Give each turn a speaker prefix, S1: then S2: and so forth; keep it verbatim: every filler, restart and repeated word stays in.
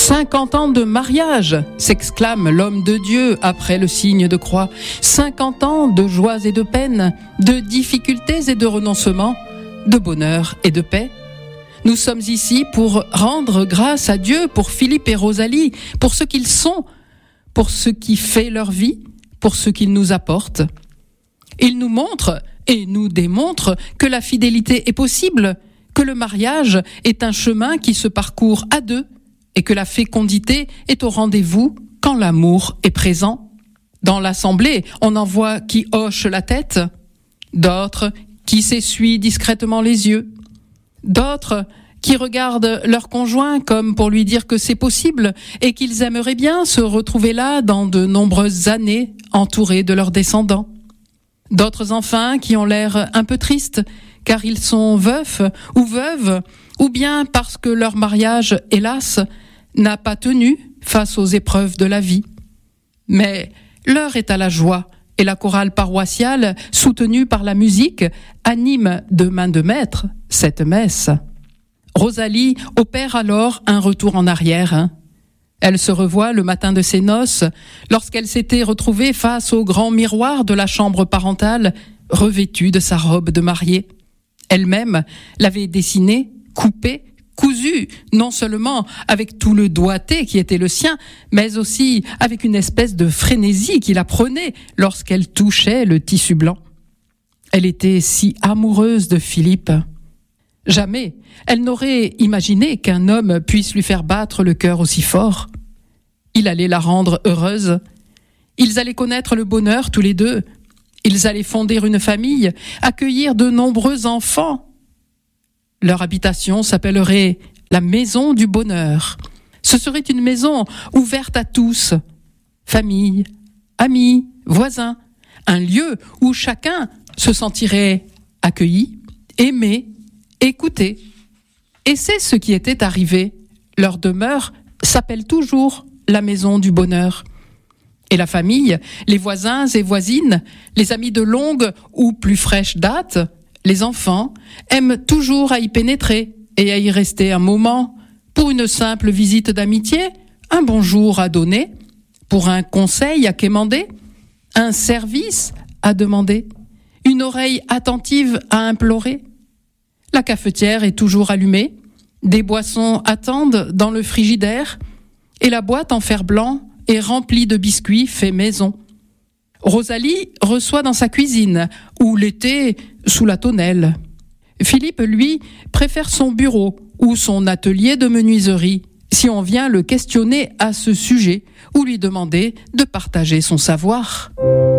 S1: Cinquante ans de mariage, s'exclame l'homme de Dieu après le signe de croix. Cinquante ans de joies et de peines, de difficultés et de renoncements, de bonheur et de paix. Nous sommes ici pour rendre grâce à Dieu pour Philippe et Rosalie, pour ce qu'ils sont, pour ce qui fait leur vie, pour ce qu'ils nous apportent. Ils nous montrent et nous démontrent que la fidélité est possible, que le mariage est un chemin qui se parcourt à deux et que la fécondité est au rendez-vous quand l'amour est présent. Dans l'assemblée, on en voit qui hochent la tête, d'autres qui s'essuient discrètement les yeux, d'autres qui regardent leur conjoint comme pour lui dire que c'est possible et qu'ils aimeraient bien se retrouver là dans de nombreuses années, entourés de leurs descendants. D'autres enfin qui ont l'air un peu tristes car ils sont veufs ou veuves, ou bien parce que leur mariage, hélas, n'a pas tenu face aux épreuves de la vie. Mais l'heure est à la joie et la chorale paroissiale, soutenue par la musique, anime de main de maître cette messe. Rosalie opère alors un retour en arrière. Elle se revoit le matin de ses noces, lorsqu'elle s'était retrouvée face au grand miroir de la chambre parentale, revêtue de sa robe de mariée. Elle-même l'avait dessinée, coupée, cousue, non seulement avec tout le doigté qui était le sien, mais aussi avec une espèce de frénésie qui la prenait lorsqu'elle touchait le tissu blanc. Elle était si amoureuse de Philippe. Jamais elle n'aurait imaginé qu'un homme puisse lui faire battre le cœur aussi fort. Il allait la rendre heureuse. Ils allaient connaître le bonheur tous les deux. Ils allaient fonder une famille, accueillir de nombreux enfants. Leur habitation s'appellerait la maison du bonheur. Ce serait une maison ouverte à tous, famille, amis, voisins, un lieu où chacun se sentirait accueilli, aimé, écouté. Et c'est ce qui était arrivé. Leur demeure s'appelle toujours la maison du bonheur. Et la famille, les voisins et voisines, les amis de longue ou plus fraîche date, les enfants, aiment toujours à y pénétrer et à y rester un moment, pour une simple visite d'amitié, un bonjour à donner, pour un conseil à quémander, un service à demander, une oreille attentive à implorer. La cafetière est toujours allumée, des boissons attendent dans le frigidaire, et la boîte en fer blanc est remplie de biscuits faits maison. Rosalie reçoit dans sa cuisine, ou l'été sous la tonnelle. Philippe, lui, préfère son bureau ou son atelier de menuiserie, si on vient le questionner à ce sujet ou lui demander de partager son savoir.